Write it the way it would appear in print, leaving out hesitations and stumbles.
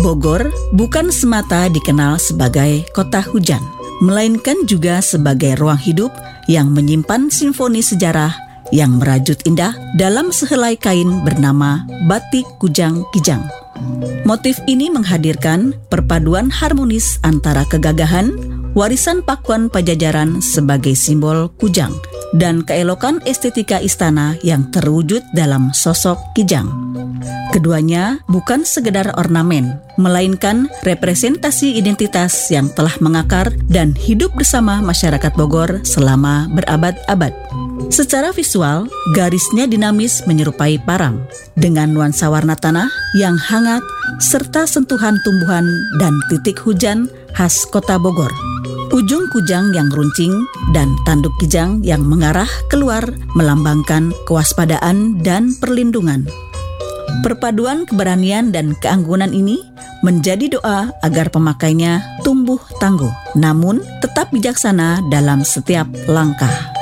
Bogor bukan semata dikenal sebagai kota hujan, melainkan juga sebagai ruang hidup yang menyimpan simfoni sejarah yang merajut indah dalam sehelai kain bernama Batik Kujang Kijang. Motif ini menghadirkan perpaduan harmonis antara kegagahan, warisan Pakuan Pajajaran sebagai simbol kujang, dan keelokan estetika istana yang terwujud dalam sosok Kijang. Keduanya bukan sekedar ornamen, melainkan representasi identitas yang telah mengakar dan hidup bersama masyarakat Bogor selama berabad-abad. Secara visual, garisnya dinamis menyerupai parang, dengan nuansa warna tanah yang hangat serta sentuhan tumbuhan dan titik hujan khas kota Bogor. Ujung kujang yang runcing dan tanduk kijang yang mengarah keluar melambangkan kewaspadaan dan perlindungan. Perpaduan keberanian dan keanggunan ini menjadi doa agar pemakainya tumbuh tangguh, namun tetap bijaksana dalam setiap langkah.